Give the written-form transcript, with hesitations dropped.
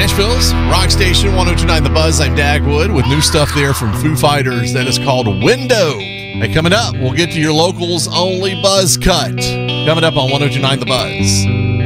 Nashville's Rock Station 1029 The Buzz. I'm Dagwood with new stuff there from Foo Fighters that is called Window. And coming up, we'll get to your locals only Buzz Cut. Coming up on 1029 The Buzz.